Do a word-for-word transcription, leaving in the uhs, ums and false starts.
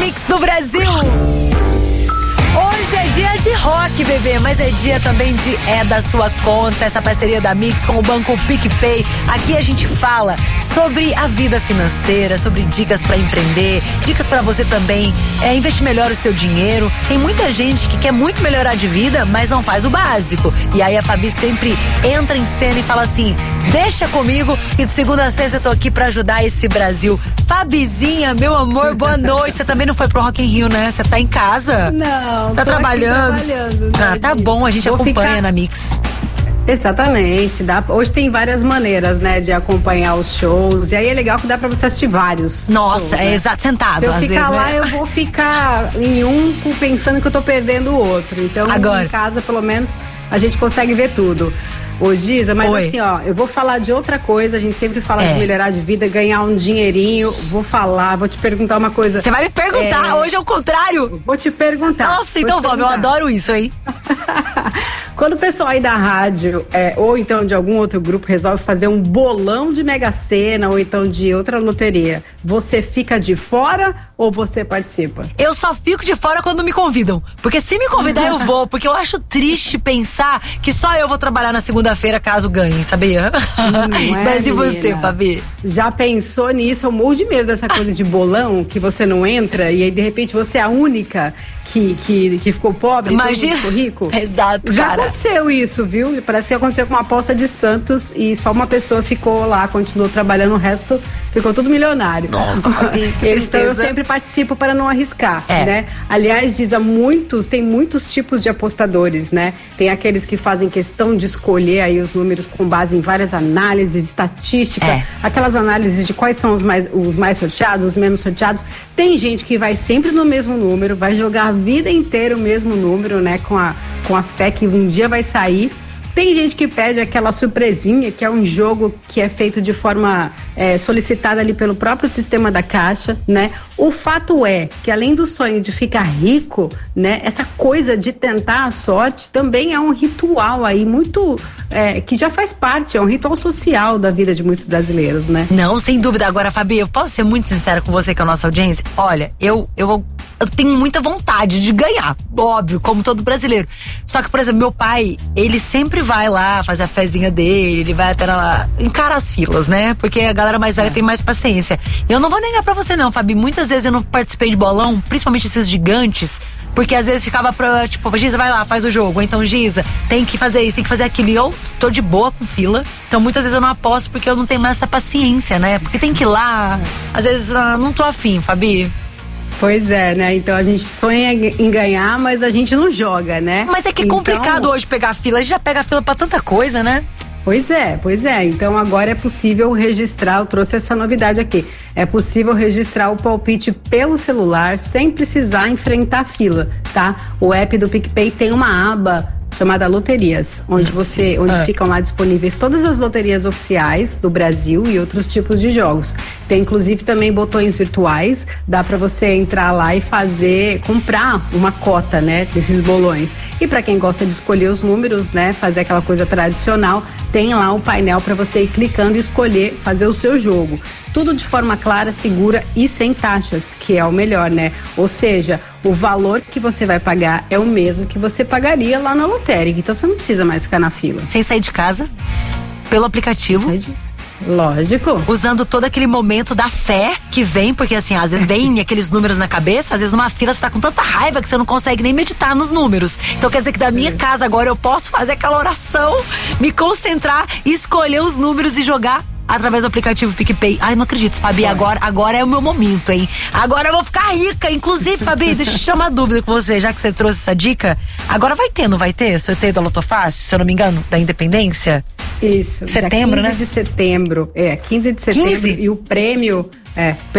Mix do Brasil. Hoje é dia de rock, bebê, mas é dia também de É da Sua Conta, essa parceria da Mix com o Banco PicPay. Aqui a gente fala sobre a vida financeira, sobre dicas pra empreender, dicas pra você também é, investir melhor o seu dinheiro. Tem muita gente que quer muito melhorar de vida, mas não faz o básico. E aí a Fabi sempre entra em cena e fala assim, deixa comigo e de segunda a sexta eu tô aqui pra ajudar esse Brasil. Fabizinha, meu amor, boa noite. Você também não foi pro Rock in Rio, né? Você tá em casa? Não. Tá trabalhando? trabalhando ah, tá bom, a gente Vou acompanha ficar... na Mix. Exatamente. Dá... Hoje tem várias maneiras, né, de acompanhar os shows. E aí é legal que dá pra você assistir vários. Nossa, shows, é né? exato, sentado. Se eu às ficar vezes, lá, né? eu vou ficar em um pensando que eu tô perdendo o outro. Então, Agora. em casa, pelo menos, a gente consegue ver tudo. Ô, Giza, mas Oi. assim, ó, eu vou falar de outra coisa. A gente sempre fala É. de melhorar de vida, ganhar um dinheirinho. Vou falar, vou te perguntar uma coisa. Você vai me perguntar, É. hoje é o contrário. Vou te perguntar. Nossa, Vou então te vamos, eu perguntar. adoro isso, hein? Quando o pessoal aí da rádio, é, ou então de algum outro grupo, resolve fazer um bolão de Mega Sena, ou então de outra loteria, você fica de fora ou você participa? Eu só fico de fora quando me convidam. Porque se me convidar, eu vou. Porque eu acho triste pensar que só eu vou trabalhar na segunda-feira caso ganhe, sabia? Não é, Mas e você, menina? Fabi? Já pensou nisso? Eu morro de medo dessa coisa de bolão, que você não entra e aí de repente você é a única que, que, que ficou pobre Imagina. e todo mundo ficou rico. Exato, Já cara. aconteceu isso, viu? Parece que aconteceu com uma aposta de Santos e só uma pessoa ficou lá, continuou trabalhando, o resto ficou tudo milionário. Nossa, Fabi, que Então eu tristeza. sempre participo para não arriscar, É. né? Aliás, diz a muitos, tem muitos tipos de apostadores, né? Tem aqueles que fazem questão de escolher aí os números com base em várias análises, estatística, É. aquelas análises de quais são os mais, os mais sorteados, os menos sorteados. Tem gente que vai sempre no mesmo número, vai jogar a vida inteira o mesmo número, né? Com a, com a fé que um dia vai sair. Tem gente que pede aquela surpresinha, que é um jogo que é feito de forma é, solicitada ali pelo próprio sistema da Caixa, né? O fato é que além do sonho de ficar rico, né? Essa coisa de tentar a sorte também é um ritual aí muito, é, que já faz parte, é um ritual social da vida de muitos brasileiros, né? Não, sem dúvida. Agora, Fabi, eu posso ser muito sincera com você, com a nossa audiência? Olha, eu, eu, eu tenho muita vontade de ganhar, óbvio, como todo brasileiro. Só que, por exemplo, meu pai, ele sempre vai lá fazer a fezinha dele, ele vai até lá, encara as filas, né? Porque a galera mais velha é. tem mais paciência. Eu não vou negar pra você não, Fabi, muitas vezes eu não participei de bolão, principalmente esses gigantes, porque às vezes ficava pra, tipo, Giza, vai lá, faz o jogo. Ou então, Giza, tem que fazer isso, tem que fazer aquilo. E eu tô de boa com fila. Então, muitas vezes eu não aposto porque eu não tenho mais essa paciência, né? Porque tem que ir lá. Às vezes, ah, não tô afim, Fabi. Pois é, né? Então a gente sonha em ganhar, mas a gente não joga, né? Mas é que é então... complicado hoje pegar fila. A gente já pega fila pra tanta coisa, né? Pois é, pois é. Então agora é possível registrar, eu trouxe essa novidade aqui. É possível registrar o palpite pelo celular sem precisar enfrentar a fila, tá? O app do PicPay tem uma aba chamada Loterias, onde você, onde é. ficam lá disponíveis todas as loterias oficiais do Brasil e outros tipos de jogos. Tem inclusive também botões virtuais, dá para você entrar lá e fazer, comprar uma cota, né, desses bolões. E para quem gosta de escolher os números, né, fazer aquela coisa tradicional, tem lá um painel para você ir clicando e escolher, fazer o seu jogo. Tudo de forma clara, segura e sem taxas, que é o melhor, né? Ou seja, o valor que você vai pagar é o mesmo que você pagaria lá na lotérica. Então você não precisa mais ficar na fila. Sem sair de casa, pelo aplicativo. Sai de... Lógico. Usando todo aquele momento da fé que vem, porque assim, às vezes vem aqueles números na cabeça, às vezes numa fila você tá com tanta raiva que você não consegue nem meditar nos números. Então quer dizer que da minha é. casa agora eu posso fazer aquela oração, me concentrar, escolher os números e jogar através do aplicativo PicPay. Ai, não acredito, Fabi, agora, agora é o meu momento, hein? Agora eu vou ficar rica. Inclusive, Fabi, deixa eu te chamar uma dúvida com você, já que você trouxe essa dica. Agora vai ter, não vai ter? Sorteio da Lotofácil, se eu não me engano, da Independência? Isso. Setembro, dia quinze né? de setembro. É, quinze de setembro. quinze? E o prêmio, é,